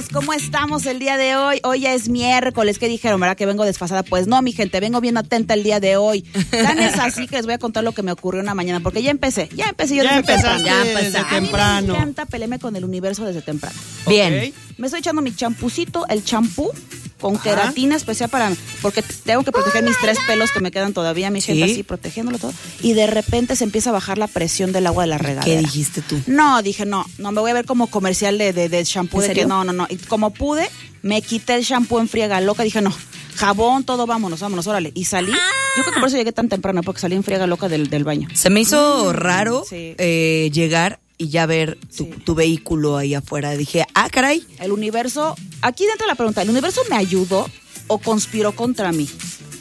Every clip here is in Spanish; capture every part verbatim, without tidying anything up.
¿cómo estamos el día de hoy? Hoy ya es miércoles. ¿Qué dijeron, verdad? Que vengo desfasada. Pues no, mi gente, vengo bien atenta el día de hoy. Tan es así que les voy a contar lo que me ocurrió una mañana, porque ya empecé, ya empecé yo ya desde empezaste temprano. ya desde temprano. A mí me encanta pelearme con el universo desde temprano. Bien. Okay. Me estoy echando mi champucito, el champú, con Ajá. queratina especial para... Porque tengo que proteger mis tres pelos que me quedan todavía, mi ¿Sí? gente, así, protegiéndolo todo. Y de repente se empieza a bajar la presión del agua de la regadera. ¿Qué dijiste tú? No, dije, no, no, me voy a ver como comercial de, de, de shampoo. ¿En de serio? que no, no, no. Y como pude, me quité el shampoo en friega loca. Dije, no, jabón, todo, vámonos, vámonos, órale. Y salí. Yo creo que por eso llegué tan temprano, porque salí en friega loca del, del baño. Se me hizo raro sí. eh, llegar y ya ver tu, Sí. tu vehículo ahí afuera. Dije, ah, caray. El universo, aquí dentro de la pregunta, ¿el universo me ayudó o conspiró contra mí?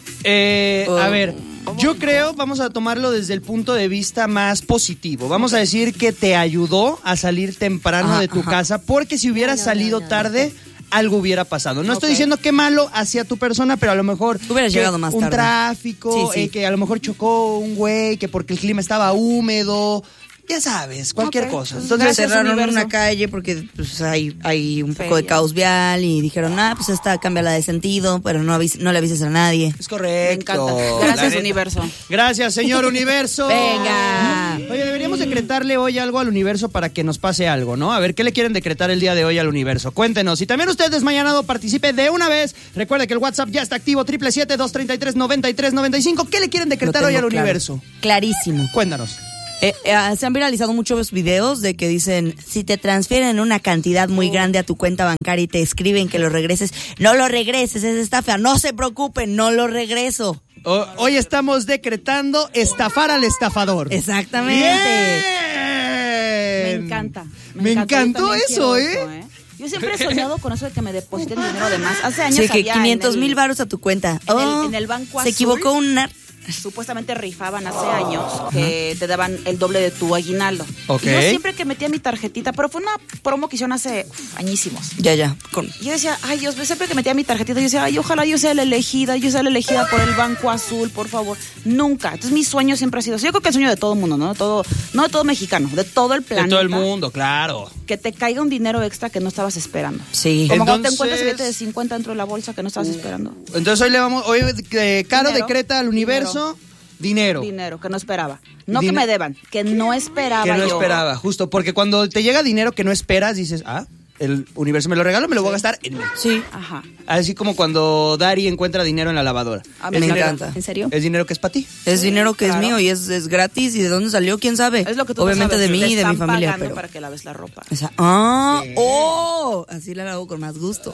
Eh, Oh. A ver, yo creo, vamos a tomarlo desde el punto de vista más positivo. Vamos a decir que te ayudó a salir temprano Ajá, de tu ajá. casa, porque si hubieras No, no, salido no, no, tarde, algo hubiera pasado. No estoy Ok. diciendo qué malo hacia tu persona, pero a lo mejor Tú hubieras que llegado más un tarde. tráfico, Sí, sí. eh, que a lo mejor chocó un güey, que porque el clima estaba húmedo, ya sabes, cualquier Ok. cosa. Entonces, Entonces, gracias, Cerraron universo. una calle porque pues, hay, hay un poco de Feria. caos vial y dijeron, ah, pues esta cámbiala de sentido, pero no, avis- no le avises a nadie. es Me correcto. encanta. La Gracias, neta. universo. Gracias, señor universo. Venga. Oye, deberíamos decretarle hoy algo al universo para que nos pase algo, ¿no? A ver, ¿qué le quieren decretar el día de hoy al universo? Cuéntenos. Y también usted, desmañanado, participe de una vez. Recuerde que el WhatsApp ya está activo, siete siete siete, dos tres tres, nueve tres nueve cinco. ¿Qué le quieren Lo decretar tengo hoy al claro. universo? Clarísimo. Cuéntanos. Eh, eh, se han viralizado muchos videos de que dicen, si te transfieren una cantidad muy grande a tu cuenta bancaria y te escriben que lo regreses, no lo regreses, es estafa, no se preocupen, no lo regreso. O- hoy estamos decretando estafar al estafador. Exactamente. Me ¡Bien! encanta. Me, encanta. Yo encantó también eso, quiero ¿eh? Yo siempre he soñado con eso de que me depositen dinero de más. Hace años Sí, que había quinientos en el- mil varos a tu cuenta. en el- Oh, en el Banco Se Azul. equivocó una... Supuestamente rifaban hace años que te daban el doble de tu aguinaldo. Ok. Y yo siempre que metía mi tarjetita, pero fue una promo que hicieron hace uf, añísimos. Ya, ya. Con... Y yo decía, ay Dios, siempre que metía mi tarjetita, yo decía, ay, ojalá yo sea la elegida, yo sea la elegida por el Banco Azul, por favor. Nunca. Entonces mi sueño siempre ha sido, yo creo que el sueño de todo el mundo, ¿no? De todo, no de todo mexicano, de todo el planeta. De todo el mundo, claro. Que te caiga un dinero extra que no estabas esperando. Sí. Como cuando te Entonces- encuentras billete de cincuenta dentro de la bolsa que no estabas esperando. Entonces hoy le vamos, hoy eh, Caro Dinero. decreta al universo dinero. Dinero, que no esperaba. No Dine- que me deban, que no esperaba Que no yo. esperaba, justo, porque cuando te llega dinero que no esperas, dices, ah, el universo me lo regala, me lo voy a gastar en mí. Sí. Ajá. Así como cuando Dari encuentra dinero en la lavadora. A Me mí encanta. ¿En serio? Es dinero que es para ti. Es dinero que claro. es mío y es, es gratis. ¿Y de dónde salió? ¿Quién sabe? Es lo que tú Obviamente no sabes, de mí te y de mi están familia. pagando Pero... para que laves la ropa. O sea, ah, oh, así la hago con más gusto.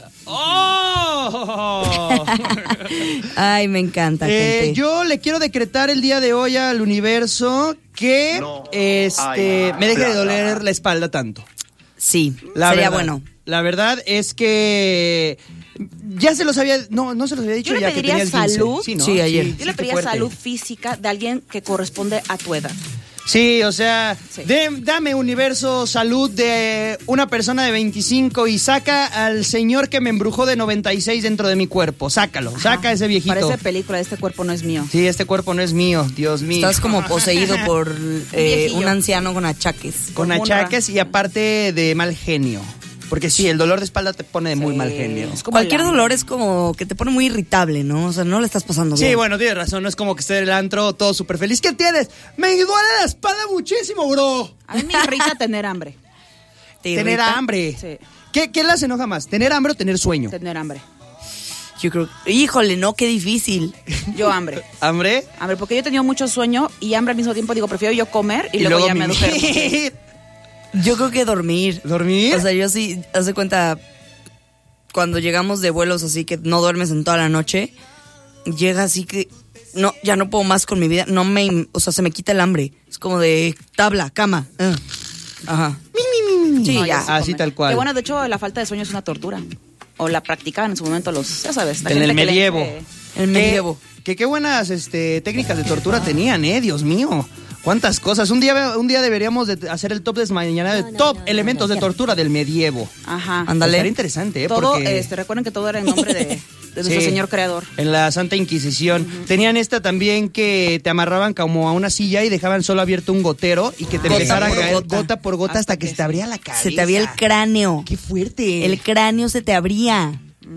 ¡Oh! Ay, me encanta, Eh, gente. yo le quiero decretar el día de hoy al universo que este me deje de doler la espalda tanto. Sí, La sería verdad. bueno. La verdad es que ya se los había, no, no se los había dicho Yo le ya que pediría tenías quince. salud. Sí, ¿no? Sí, ayer. Yo sí, le qué pediría fuerte. salud física de alguien que corresponde a tu edad. Sí, o sea, Sí. de- dame universo salud de una persona de veinticinco y saca al señor que me embrujó de noventa y seis dentro de mi cuerpo. Sácalo, saca a ese viejito. Parece película, este cuerpo no es mío. Sí, este cuerpo no es mío, Dios mío. Estás como poseído por eh, viejillo. un anciano con achaques. Con como un achaques y aparte de mal genio. Porque sí, el dolor de espalda te pone de muy Sí, mal genio. es como Cualquier el dolor es como que te pone muy irritable, ¿no? O sea, no le estás pasando bien. Sí, bueno, tienes razón, no es como que esté en el antro todo súper feliz. ¿Qué tienes? Me duele la espalda muchísimo, bro. A mí me irrita tener hambre. ¿Te Tener irrita? hambre. Sí. ¿Qué, ¿Qué las enoja más? ¿Tener hambre o tener sueño? Tener hambre. Yo creo, híjole, no, qué difícil. Yo hambre. ¿Hambre? Hambre, porque yo he tenido mucho sueño y hambre al mismo tiempo. Digo, prefiero yo comer y, luego, ya me mimir. duermo. Yo creo que dormir. ¿Dormir? O sea, yo sí, haz de cuenta, cuando llegamos de vuelos así que no duermes en toda la noche, llega así que, no, ya no puedo más con mi vida, no me, o sea, se me quita el hambre. Es como de tabla, cama. uh. Ajá. Sí, No, ya. sí Así comer. tal cual. Que bueno, de hecho, la falta de sueño es una tortura. O la practicaban en su momento los, ya sabes, la En gente el que le- medievo. eh, El ¿Qué- medievo. Que qué buenas este, técnicas de tortura tenían, eh, Dios mío. ¿Cuántas cosas? Un día, un día deberíamos de hacer el top desmañanado de No, no, top no, elementos no, no, de tortura del medievo. Ajá. Ándale. Estaría interesante, ¿eh? Todo, Porque este, recuerden que todo era en nombre de, de nuestro Sí. señor creador. en la Santa Inquisición tenían esta también que te amarraban como a una silla y dejaban solo abierto un gotero y que te Gota empezara a por caer gota. gota por gota hasta, Hasta que que se te abría la cabeza. Se te abría el cráneo. ¡Qué fuerte! El cráneo se te abría.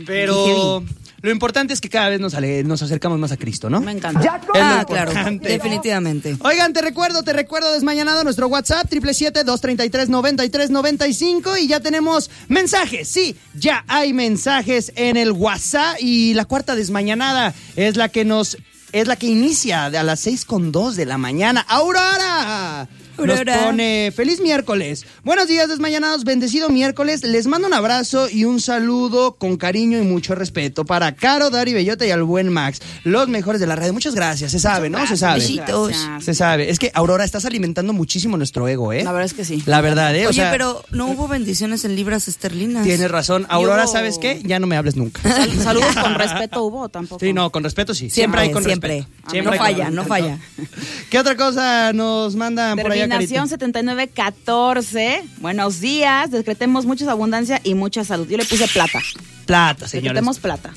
Pero lo importante es que cada vez nos, ale- nos acercamos más a Cristo, ¿no? Me encanta. Es lo Ah, claro, importante. definitivamente. Oigan, te recuerdo, te recuerdo desmañanado nuestro WhatsApp, siete siete siete, dos tres tres, nueve tres nueve cinco y ya tenemos mensajes, sí, ya hay mensajes en el WhatsApp y la cuarta desmañanada es la que nos, es la que inicia a las seis con dos de la mañana. ¡Aurora! Nos Aurora. pone, feliz miércoles. Buenos días, desmañanados, bendecido miércoles. Les mando un abrazo y un saludo con cariño y mucho respeto para Caro, Dari Bellota y al buen Max, los mejores de la radio. Muchas gracias, se sabe, ¿no? Se sabe. Besitos. Gracias. Se sabe. Es que, Aurora, estás alimentando muchísimo nuestro ego, ¿eh? La verdad es que sí. La verdad, ¿eh? O Oye, sea, pero no hubo bendiciones en libras esterlinas. tienes razón. Aurora, hubo- ¿sabes qué? Ya no me hables nunca. Sal- saludos con respeto hubo o tampoco. Sí, no, con respeto sí. Siempre, hay con siempre. respeto. Siempre No hay con falla, respeto. no falla. ¿Qué otra cosa nos mandan por allá, Terminación Carito? setenta y nueve catorce. Buenos días. Decretemos mucha abundancia y mucha salud. Yo le puse plata. Plata, señores. Decretemos plata.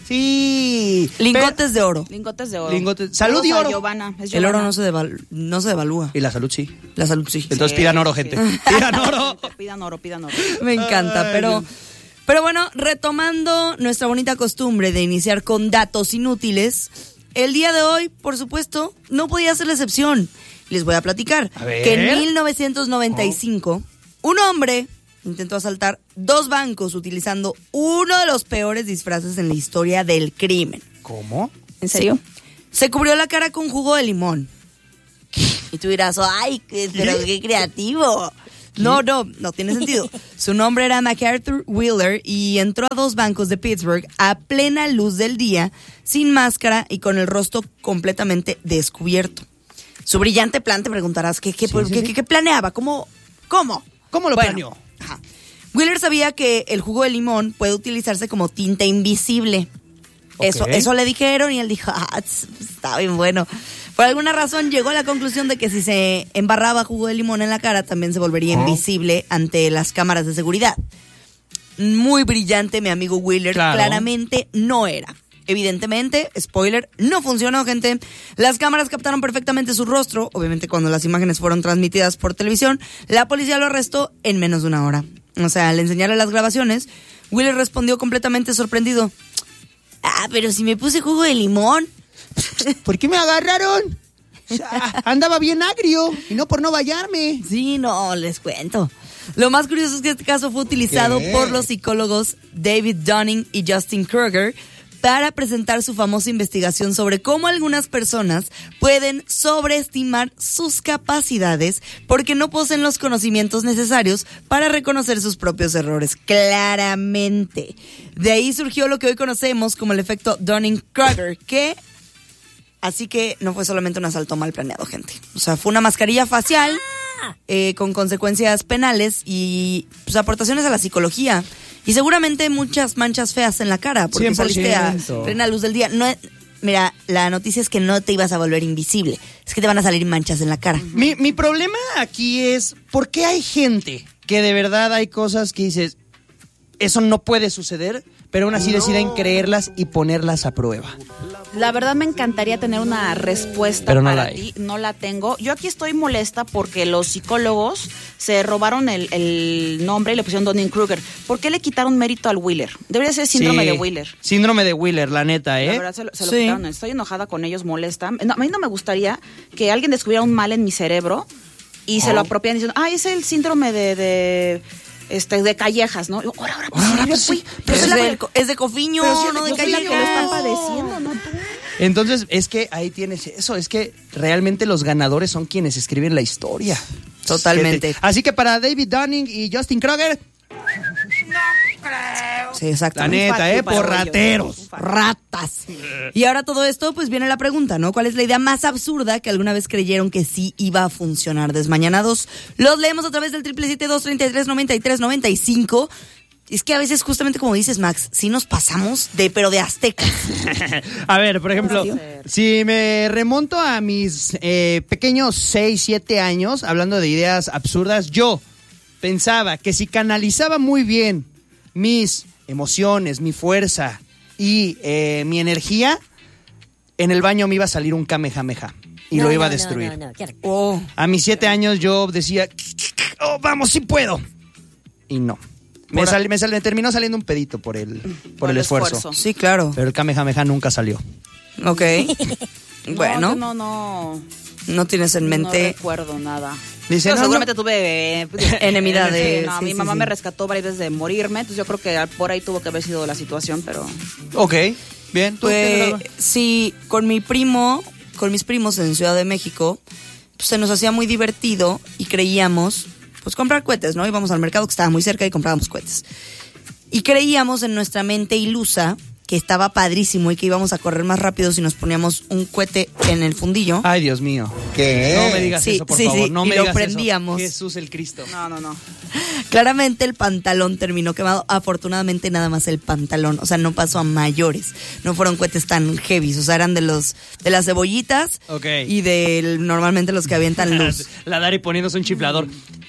Sí. Lingotes de oro. Lingotes de oro. Lingotes- salud y Saludos a oro. Giovanna. Es El oro Giovanna. no se, deval- no se devalúa. Y la salud sí. La salud sí. Entonces pidan oro, gente. Pidan oro. Pidan oro, pidan oro. Me encanta, Ay, pero... Dios. Pero bueno, retomando nuestra bonita costumbre de iniciar con datos inútiles, el día de hoy, por supuesto, no podía ser la excepción. Les voy a platicar A ver. que en mil novecientos noventa y cinco un hombre intentó asaltar dos bancos utilizando uno de los peores disfraces en la historia del crimen. ¿Cómo? ¿En serio? Se cubrió la cara con jugo de limón. Y tú dirás, ay, qué- pero qué creativo. No, no, no tiene sentido. Su nombre era MacArthur Wheeler y entró a dos bancos de Pittsburgh a plena luz del día, sin máscara y con el rostro completamente descubierto. Su brillante plan, te preguntarás, ¿qué, qué, Sí, por- sí, qué- sí. qué- qué planeaba? ¿Cómo? ¿Cómo? ¿Cómo lo Bueno, planeó? ajá. Wheeler sabía que el jugo de limón puede utilizarse como tinta invisible. Eso, Ok. eso le dijeron y él dijo, ah, tss, está bien bueno. Por alguna razón llegó a la conclusión de que si se embarraba jugo de limón en la cara también se volvería invisible ante las cámaras de seguridad. Muy brillante mi amigo Wheeler, Claro. claramente no era. Evidentemente, spoiler, no funcionó, gente. Las cámaras captaron perfectamente su rostro, obviamente cuando las imágenes fueron transmitidas por televisión, la policía lo arrestó en menos de una hora. O sea, al enseñarle las grabaciones, Wheeler respondió completamente sorprendido. Ah, pero si me puse jugo de limón. ¿Por qué me agarraron? O sea, andaba bien agrio y no por no bañarme. Sí, no, les cuento. Lo más curioso es que este caso fue utilizado ¿Qué? por los psicólogos David Dunning y Justin Kruger para presentar su famosa investigación sobre cómo algunas personas pueden sobreestimar sus capacidades porque no poseen los conocimientos necesarios para reconocer sus propios errores. Claramente. De ahí surgió lo que hoy conocemos como el efecto Dunning-Kruger, que... Así que no fue solamente un asalto mal planeado, gente. O sea, fue una mascarilla facial eh, con consecuencias penales y pues, aportaciones a la psicología. Y seguramente muchas manchas feas en la cara porque cien por saliste a ciento. plena luz del día. No, es- mira, la noticia es que no te ibas a volver invisible. Es que te van a salir manchas en la cara. Mi, mi problema aquí es, ¿por qué hay gente que de verdad hay cosas que dices, eso no puede suceder, pero aún así deciden creerlas y ponerlas a prueba? La verdad me encantaría tener una respuesta Pero no para la hay. ti, no la tengo. Yo aquí estoy molesta porque los psicólogos se robaron el, el nombre y le pusieron Dunning-Kruger. ¿Por qué le quitaron mérito al Wheeler? Debería ser síndrome Sí. de Wheeler. Síndrome de Wheeler, la neta, ¿eh? La verdad se lo, se lo Sí. quitaron. Estoy enojada con ellos, molesta. No, a mí no me gustaría que alguien descubriera un mal en mi cerebro y se lo apropian diciendo, ah, es el síndrome de... de este, de Callejas, ¿no? Y yo, ahora, ahora, pues, Ahora, yo pues, fui, sí. pero Pero es es, la, de, es de Cofiño, Pero sí, no de yo soy la que lo está Callejas. padeciendo, ¿no tú? Entonces, es que ahí tienes eso, es que realmente los ganadores son quienes escriben la historia. Totalmente. Así que para David Dunning y Justin Kruger, Sí, la exactamente. neta, Ufa, ¿eh? ufa, Por rollo. rateros. Ufa. Ratas. Y ahora todo esto, pues viene la pregunta, ¿no? ¿Cuál es la idea más absurda que alguna vez creyeron que sí iba a funcionar? Desmañanados. Los leemos a través del triple siete dos treinta y tres noventa y tres noventa y cinco. Es que a veces, justamente como dices, Max, sí nos pasamos de, pero de aztecas. A ver, por ejemplo, Sí. si me remonto a mis eh, pequeños seis, siete años, hablando de ideas absurdas, yo pensaba que si canalizaba muy bien mis emociones, mi fuerza y eh, mi energía, en el baño me iba a salir un kamehameha y No, lo iba no, a destruir. No, no, no, claro. Oh, A mis siete años yo decía, oh, vamos, sí puedo. Y no. Me, Por a- sal- me, sal- me terminó saliendo un pedito por el, por Por el el esfuerzo. esfuerzo. sí, claro. Pero el kamehameha nunca salió. Ok. No, Bueno, yo no, no, no, tienes en no mente recuerdo nada. Dice, Pero no, seguramente tuve eh, Enemidad de- sí, no, sí, mi sí, mamá sí. me rescató varias veces de morirme, entonces yo creo que por ahí tuvo que haber sido la situación, pero Ok, bien. ¿Tú tienes pues, algo? sí, con mi primo, con mis primos en Ciudad de México, pues se nos hacía muy divertido y creíamos, pues comprar cohetes, ¿no? Íbamos al mercado que estaba muy cerca y comprábamos cohetes. Y creíamos en nuestra mente ilusa que estaba padrísimo y que íbamos a correr más rápido si nos poníamos un cohete en el fundillo. Ay, Dios mío. ¿Qué? No me digas Sí, eso, por sí, favor. sí, No y me lo digas eso. prendíamos. Jesús el Cristo. no, no, no. Claramente el pantalón terminó quemado. Afortunadamente nada más el pantalón. O sea, no pasó a mayores. No fueron cohetes tan heavy. O sea, eran de los de las cebollitas. Ok. Y de normalmente los que avientan luz. La Dari poniéndose un chiflador.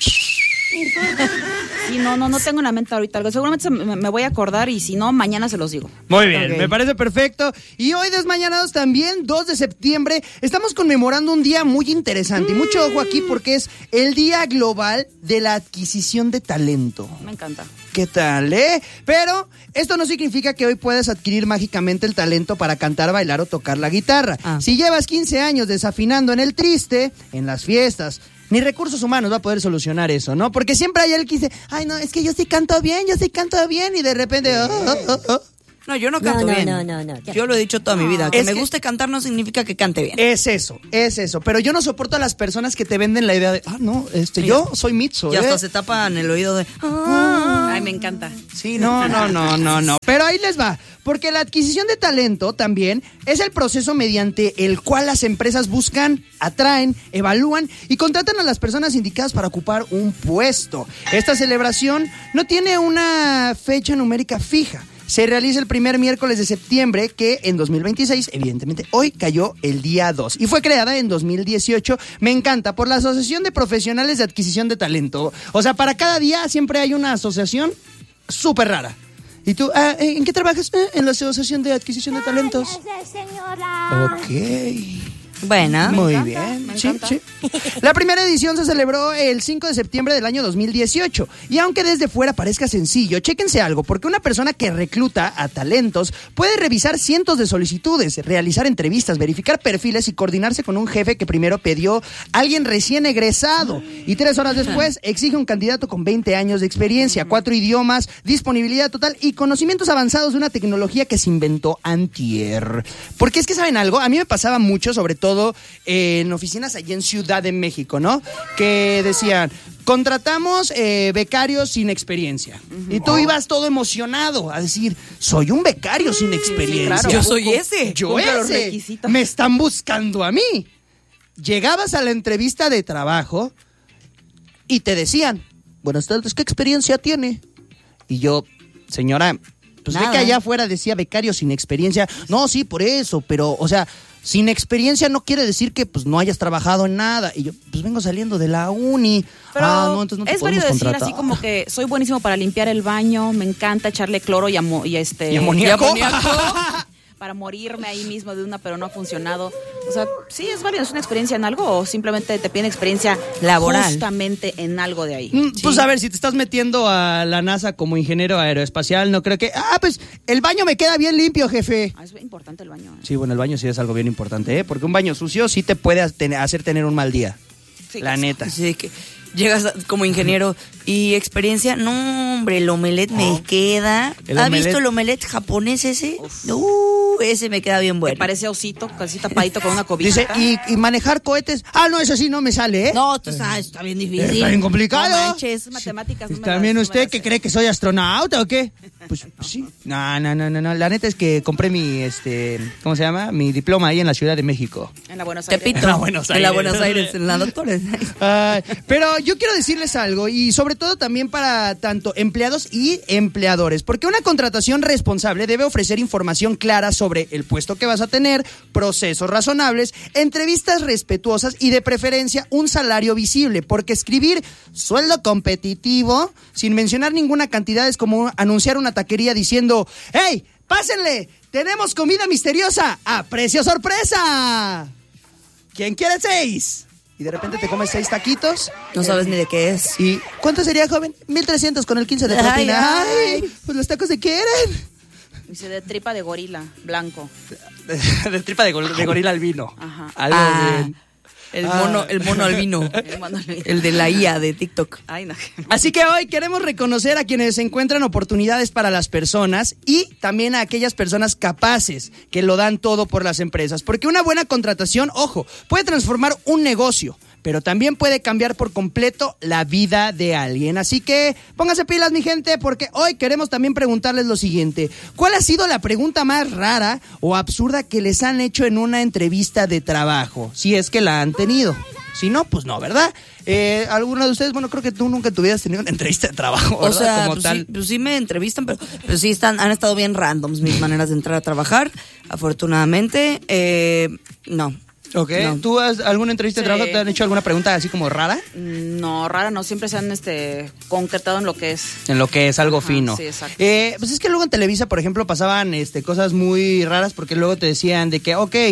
Sí, no, no, no tengo en la mente ahorita algo. Seguramente se me, me voy a acordar y si no, mañana se los digo. Muy bien, Ok. me parece perfecto. Y hoy, desmañanados también, dos de septiembre, estamos conmemorando un día muy interesante. Y mucho ojo aquí porque es el Día Global de la Adquisición de Talento. Me encanta. ¿Qué tal, eh? Pero esto no significa que hoy puedas adquirir mágicamente el talento para cantar, bailar o tocar la guitarra. Ah. Si llevas quince años desafinando en el triste, en las fiestas, ni recursos humanos va a poder solucionar eso, ¿no? Porque siempre hay alguien que dice, ay, no, es que yo sí canto bien, yo sí canto bien, y de repente, oh, oh, oh, oh. No, yo no No, canto no, bien. no, no, no. Yo lo he dicho toda mi vida. Que Es me que- guste cantar no significa que cante bien. Es eso, es eso. Pero yo no soporto a las personas que te venden la idea de, ah, no, este, yo soy Mitzo, Y hasta ¿eh? se tapan el oído de... "Ah". Ay, me encanta. Sí, no, no, no, no, no. Pero ahí les va. Porque la adquisición de talento también es el proceso mediante el cual las empresas buscan, atraen, evalúan y contratan a las personas indicadas para ocupar un puesto. Esta celebración no tiene una fecha numérica fija. Se realiza el primer miércoles de septiembre, que en dos mil veintiséis, evidentemente, hoy cayó el día dos. Y fue creada en dos mil dieciocho, me encanta, por la Asociación de Profesionales de Adquisición de Talento. O sea, para cada día siempre hay una asociación súper rara. ¿Y tú, ah, en qué trabajas? Eh, en la Asociación de Adquisición de Talentos. señora. Ok. Buena. Muy encanta, bien. me Sí, encanta. sí. La primera edición se celebró el cinco de septiembre del año dos mil dieciocho. Y aunque desde fuera parezca sencillo, chéquense algo, porque una persona que recluta a talentos puede revisar cientos de solicitudes, realizar entrevistas, verificar perfiles y coordinarse con un jefe que primero pidió a alguien recién egresado. Y tres horas después exige un candidato con veinte años de experiencia, cuatro idiomas, disponibilidad total y conocimientos avanzados de una tecnología que se inventó antier. Porque es que, ¿saben algo? A mí me pasaba mucho, sobre todo eh, en oficinas allí en Ciudad de México, ¿no? Que decían, contratamos eh, becarios sin experiencia. Y tú ibas todo emocionado a decir, soy un becario sin experiencia. claro. Yo soy ese. Yo Cumple los ese. requisitos. Me están buscando a mí. Llegabas a la entrevista de trabajo y te decían, buenas tardes, ¿qué experiencia tiene? Y yo, señora, pues ve Nada. que allá afuera decía becario sin experiencia. No, sí, por eso, pero, o sea, sin experiencia no quiere decir que pues no hayas trabajado en nada. Y yo, pues vengo saliendo de la uni. Pero ah, no, entonces no te es podemos válido decir contratar. así como que soy buenísimo para limpiar el baño, me encanta echarle cloro y, amo- y este ¿Y amoníaco? y amoníaco para morirme ahí mismo de una, pero no ha funcionado. O sea, sí es válido, es una experiencia en algo o simplemente te piden experiencia Laboral. justamente en algo de ahí. Mm, Pues a ver, si te estás metiendo a la NASA como ingeniero aeroespacial, no creo que... Ah, pues el baño me queda bien limpio, jefe. Ah, es importante el baño. ¿eh? Sí, bueno, el baño sí es algo bien importante, ¿eh? Porque un baño sucio sí te puede hacer hacer tener un mal día. Sí, la sí. neta. Así que llegas a- como ingeniero y experiencia. No, hombre, el omelette me queda. El ¿Ha omelette. visto el omelette japonés ese? Uh, ese me queda bien Me bueno. parece osito, casi tapadito con una Dice, cobija. y, y manejar cohetes... Ah, no, eso sí no me sale, ¿eh? No, tú sabes, está bien difícil. Está bien complicado. No manches. Esas matemáticas no me ¿También las- no me usted las que sé. cree que soy astronauta o qué? Pues sí. No, no, no, no, no. La neta es que compré mi, este... ¿Cómo se llama? Mi diploma ahí en la Ciudad de México. En la Buenos Aires. Tepito. En la Buenos En la Aires. Buenos Aires, en la doctora. Ay, pero yo quiero decirles algo y sobre todo también para tanto empleados y empleadores, porque una contratación responsable debe ofrecer información clara sobre el puesto que vas a tener, procesos razonables, entrevistas respetuosas y de preferencia un salario visible, porque escribir sueldo competitivo sin mencionar ninguna cantidad es como anunciar una taquería diciendo ¡hey, pásenle! ¡Tenemos comida misteriosa a precio sorpresa! ¿Quién quiere seis? Y de repente te comes seis taquitos. No sabes ni de qué es. ¿Y cuánto sería, joven? mil trescientos con el quince de propina. Ay, ay. Ay, pues los tacos de qué eran. Dice de tripa de gorila, blanco. De, de tripa de, gor- de gorila al vino. Ajá. Algo Ah, bien. el Ah. mono, el mono albino. El mono albino. El de la I A de TikTok. Ay, no. Así que hoy queremos reconocer a quienes encuentran oportunidades para las personas y también a aquellas personas capaces que lo dan todo por las empresas. Porque una buena contratación, ojo, puede transformar un negocio, pero también puede cambiar por completo la vida de alguien. Así que pónganse pilas, mi gente, porque hoy queremos también preguntarles lo siguiente. ¿Cuál ha sido la pregunta más rara o absurda que les han hecho en una entrevista de trabajo? Si es que la han tenido. Si no, pues no, ¿verdad? Eh, ¿Alguno de ustedes? Bueno, creo que tú nunca tuvieras tenido una entrevista de trabajo, ¿verdad? O sea, Como pues, tal. sí, pues sí me entrevistan, pero, pero sí están, han estado bien randoms mis maneras de entrar a trabajar. Afortunadamente, eh, no. Ok. No. ¿Tú has alguna entrevista de Sí. trabajo? ¿Te han hecho alguna pregunta así como rara? No, rara, no. Siempre se han este, concretado en lo que es. En lo que es algo Ajá, fino. sí, exacto. Eh, pues es que luego en Televisa, por ejemplo, pasaban este, cosas muy raras porque luego te decían de que, ok,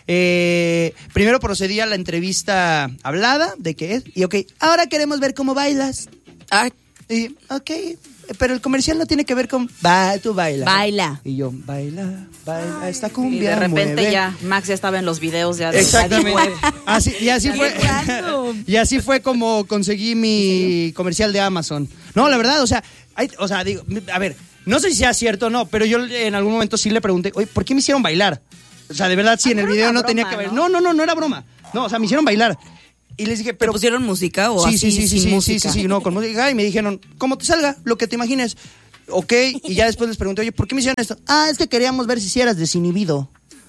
eh, primero procedía la entrevista hablada, de que es, y ok, ahora queremos ver cómo bailas. Ah, Y, ok, pero el comercial no tiene que ver con, va, tú baila. Baila. Y yo, baila, baila, esta Y cumbia, de repente mueve. ya, Max ya estaba en los videos ya de Exactamente. Así, y así Qué fue. random. Y así fue como conseguí mi comercial de Amazon. No, la verdad, o sea, hay, o sea, digo, a ver, no sé si sea cierto o no, pero yo en algún momento sí le pregunté, oye, ¿por qué me hicieron bailar? O sea, de verdad, sí, Ah, en el pero video era no tenía broma, que ver. ¿no? No, no, no, no era broma. No, o sea, me hicieron bailar. Y les dije, ¿Pero pero pusieron música o sí, así sí, sí, sí, sin sí, música? sí, sí, sí, no, con música. Y me dijeron, ¿cómo te salga? Lo que te imagines. Ok, y ya después les pregunté, oye, ¿por qué me hicieron esto? Ah, es que queríamos ver si sí eras desinhibido.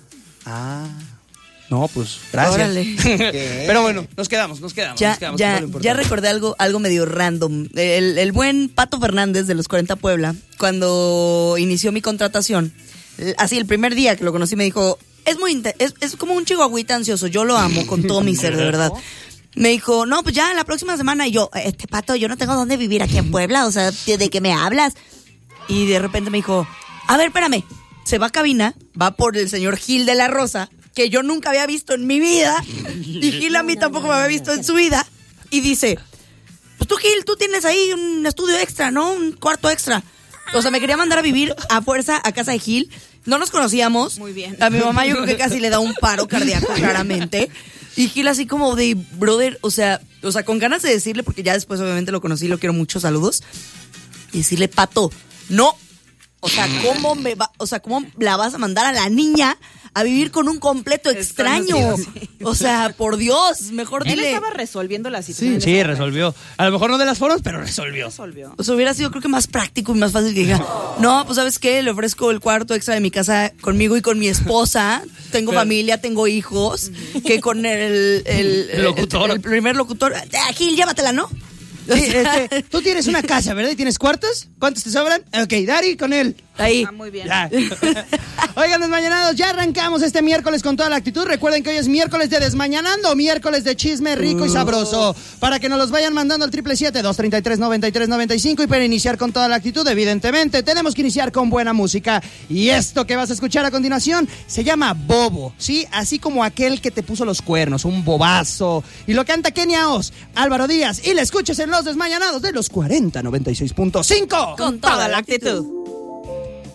Ah, no, pues, gracias. Órale. Pero bueno, nos quedamos, nos quedamos. Ya, nos quedamos, que es ya, lo ya importante. recordé algo, algo medio random. El, el buen Pato Fernández de los cuarenta Puebla, cuando inició mi contratación, eh, así el primer día que lo conocí me dijo, es muy inte- es, es como un chihuahuita ansioso, yo lo amo con todo mi ser, de verdad. Me dijo, no, pues ya la próxima semana. Y yo, este Pato, yo no tengo dónde vivir aquí en Puebla, o sea, ¿de qué me hablas? Y de repente me dijo, a ver, espérame. Se va a cabina, va por el señor Gil de la Rosa, que yo nunca había visto en mi vida, y Gil a mí tampoco me había visto en su vida, y dice, pues tú Gil, tú tienes ahí un estudio extra, ¿no? Un cuarto extra. O sea, me quería mandar a vivir a fuerza a casa de Gil. No nos conocíamos. Muy bien. A mi mamá yo creo que casi le da un paro cardíaco, claramente. Y Gil así como de, brother, o sea, o sea, con ganas de decirle, porque ya después obviamente lo conocí, lo quiero mucho, saludos. Y decirle, Pato, no. O sea, ¿cómo me va, o sea, cómo la vas a mandar a la niña a vivir con un completo extraño? Extraño, sí, sí. O sea, por Dios, mejor Él dile. estaba resolviendo la situación. Sí, en sí, ese momento. resolvió. A lo mejor no de las formas, pero resolvió. Resolvió. O sea, hubiera sido creo que más práctico y más fácil que diga, no, pues ¿sabes qué? Le ofrezco el cuarto extra de mi casa conmigo y con mi esposa. Tengo Pero- familia, tengo hijos. Que con el, el, el- Locutor. el primer locutor. Ah, Gil, llévatela, ¿no? Sí, este, tú tienes una casa, ¿verdad? ¿Y tienes cuartos? ¿Cuántos te sobran? Ok, Dari, con él. Ahí. Ah, muy bien. Ya. Oigan, desmañanados, ya arrancamos este miércoles con toda la actitud. Recuerden que hoy es miércoles de Desmañanando, miércoles de chisme rico y sabroso. Para que nos los vayan mandando al triple siete, dos treinta y tres, noventa y tres noventa y cinco. Y para iniciar con toda la actitud, evidentemente, tenemos que iniciar con buena música. Y esto que vas a escuchar a continuación se llama Bobo, ¿sí? Así como aquel que te puso los cuernos, un bobazo. Y lo canta Kenia Oz, Álvaro Díaz. Y la escuchas en Los Desmañanados de los cuarenta noventa y seis punto cinco. Con toda la actitud.